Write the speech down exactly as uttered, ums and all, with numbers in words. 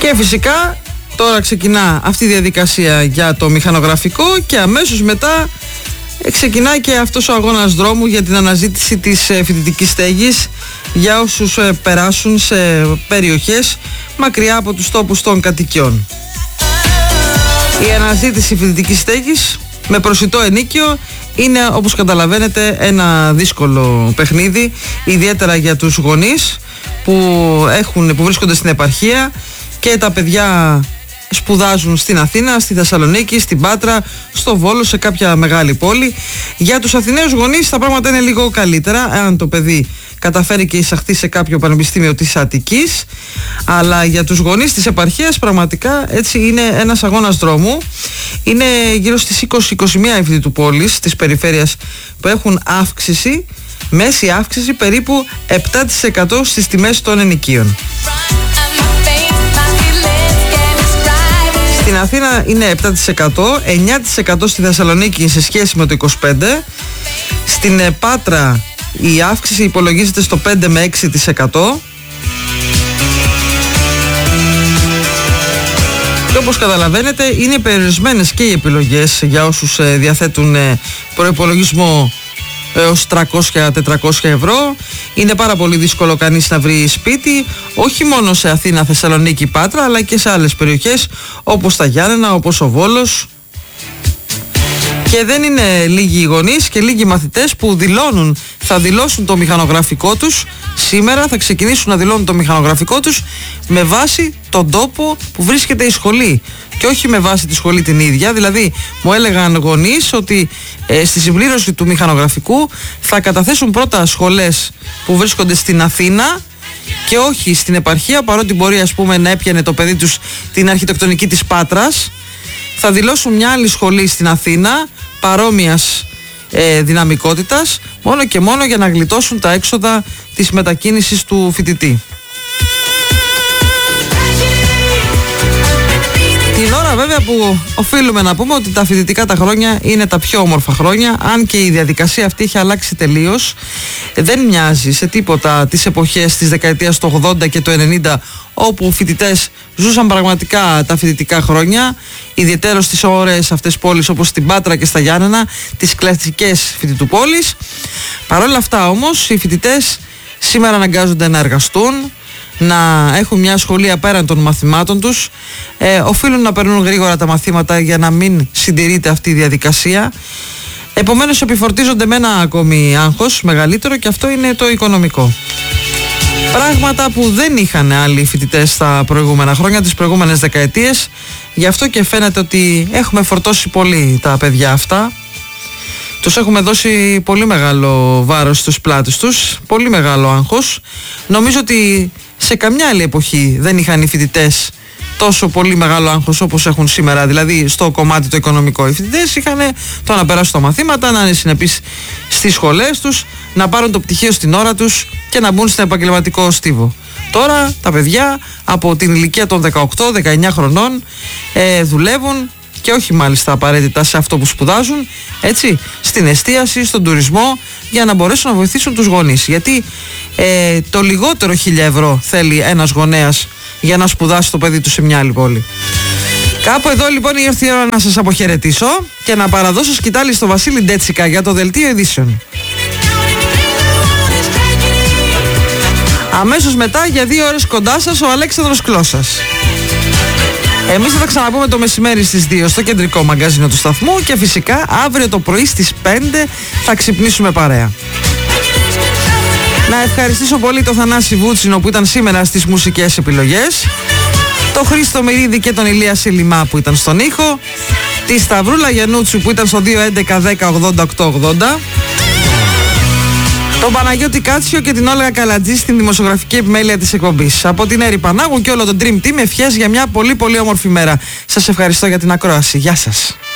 Και φυσικά τώρα ξεκινά αυτή η διαδικασία για το μηχανογραφικό και αμέσως μετά ξεκινάει και αυτός ο αγώνας δρόμου για την αναζήτηση της φοιτητικής στέγης για όσους περάσουν σε περιοχές μακριά από τους τόπους των κατοικιών. Η αναζήτηση φοιτητικής στέγης με προσιτό ενίκιο είναι, όπως καταλαβαίνετε, ένα δύσκολο παιχνίδι, ιδιαίτερα για τους γονείς που, έχουν, που βρίσκονται στην επαρχία και τα παιδιά σπουδάζουν στην Αθήνα, στη Θεσσαλονίκη, στην Πάτρα, στο Βόλο, σε κάποια μεγάλη πόλη. Για τους Αθηναίους γονείς τα πράγματα είναι λίγο καλύτερα, αν το παιδί καταφέρει και εισαχθεί σε κάποιο πανεπιστήμιο της Αττικής, αλλά για τους γονείς της επαρχίας πραγματικά έτσι είναι ένας αγώνας δρόμου. Είναι γύρω στις είκοσι με είκοσι μία οι φοιτητουπόλεις της περιφέρειας που έχουν αύξηση, μέση αύξηση περίπου επτά τοις εκατό στις τιμές των ενοικίων. Στην Αθήνα είναι επτά τοις εκατό, εννιά τοις εκατό στη Θεσσαλονίκη σε σχέση με το είκοσι πέντε τοις εκατό. Στην Πάτρα η αύξηση υπολογίζεται στο πέντε με έξι τοις εκατό. Και όπως καταλαβαίνετε είναι περιορισμένες και οι επιλογές για όσους διαθέτουν προϋπολογισμό έως τριακόσια με τετρακόσια ευρώ. Είναι πάρα πολύ δύσκολο κανείς να βρει σπίτι, όχι μόνο σε Αθήνα, Θεσσαλονίκη, Πάτρα, αλλά και σε άλλες περιοχές όπως τα Γιάννενα, όπως ο Βόλος. Και δεν είναι λίγοι οι γονείς και λίγοι μαθητές που δηλώνουν, θα δηλώσουν το μηχανογραφικό τους σήμερα, θα ξεκινήσουν να δηλώνουν το μηχανογραφικό τους με βάση τον τόπο που βρίσκεται η σχολή και όχι με βάση τη σχολή την ίδια. Δηλαδή μου έλεγαν γονείς ότι ε, στη συμπλήρωση του μηχανογραφικού θα καταθέσουν πρώτα σχολές που βρίσκονται στην Αθήνα και όχι στην επαρχία, παρότι μπορεί ας πούμε να έπιανε το παιδί τους την αρχιτεκτονική της Πάτρας. Θα δηλώσουν μια άλλη σχολή στην Αθήνα παρόμοιας ε, δυναμικότητας, μόνο και μόνο για να γλιτώσουν τα έξοδα της μετακίνησης του φοιτητή. Την ώρα βέβαια που οφείλουμε να πούμε ότι τα φοιτητικά τα χρόνια είναι τα πιο όμορφα χρόνια, αν και η διαδικασία αυτή έχει αλλάξει τελείως, δεν μοιάζει σε τίποτα τις εποχές της δεκαετίας του ογδόντα και του ενενήντα, όπου φοιτητές ζούσαν πραγματικά τα φοιτητικά χρόνια, ιδιαίτερα στις ωραίες αυτές πόλεις όπως στην Πάτρα και στα Γιάννενα, τις κλασικές φοιτητουπόλεις. Παρ' όλα αυτά όμως οι φοιτητές σήμερα αναγκάζονται να εργαστούν, να έχουν μια σχολεία πέραν των μαθημάτων τους, ε, οφείλουν να περνούν γρήγορα τα μαθήματα για να μην συντηρείται αυτή η διαδικασία. Επομένως επιφορτίζονται με ένα ακόμη άγχος μεγαλύτερο, και αυτό είναι το οικονομικό. Πράγματα που δεν είχαν άλλοι φοιτητές τα προηγούμενα χρόνια, τις προηγούμενες δεκαετίες. Γι' αυτό και φαίνεται ότι έχουμε φορτώσει πολύ τα παιδιά αυτά. Τους έχουμε δώσει πολύ μεγάλο βάρος στους πλάτες τους, πολύ μεγάλο άγχος. Νομίζω ότι σε καμιά άλλη εποχή δεν είχαν οι φοιτητές τόσο πολύ μεγάλο άγχος όπως έχουν σήμερα, δηλαδή στο κομμάτι το οικονομικό. Οι φοιτητές είχαν το να περάσουν τα μαθήματα, να είναι συνεπείς στις σχολές τους, να πάρουν το πτυχίο στην ώρα τους και να μπουν στον επαγγελματικό στίβο. Τώρα τα παιδιά από την ηλικία των δεκαοκτώ δεκαεννιά χρονών ε, δουλεύουν, και όχι μάλιστα απαραίτητα σε αυτό που σπουδάζουν, έτσι, στην εστίαση, στον τουρισμό, για να μπορέσουν να βοηθήσουν τους γονείς. Γιατί ε, το λιγότερο χίλια ευρώ θέλει ένας γονέας για να σπουδάσει το παιδί του σε μια άλλη πόλη. Κάπου εδώ λοιπόν ήρθε η ώρα να σας αποχαιρετήσω και να παραδώσω σκητάλη στο Βασίλη Ντέτσικα για το δελτίο ειδήσεων. Αμέσως μετά για δύο ώρες κοντά σας ο Αλέξανδρος Κλώσας. Εμείς θα τα ξαναπούμε το μεσημέρι στις δύο στο κεντρικό μαγκαζίνο του σταθμού και φυσικά αύριο το πρωί στις πέντε θα ξυπνήσουμε παρέα. Να ευχαριστήσω πολύ τον Θανάση Βούτσινο που ήταν σήμερα στις μουσικές επιλογές, τον Χρήστο Μυρίδη και τον Ηλία Σιλιμά που ήταν στον ήχο, τη Σταυρούλα Γιαννούτσου που ήταν στο δύο έντεκα δέκα ογδόντα οκτώ ογδόντα, τον Παναγιώτη Κάτσιο και την Όλγα Καλατζή στην δημοσιογραφική επιμέλεια της εκπομπής. Από την Έρη Πανάγου και όλο το Dream Team ευχές για μια πολύ πολύ όμορφη μέρα. Σας ευχαριστώ για την ακρόαση. Γεια σας.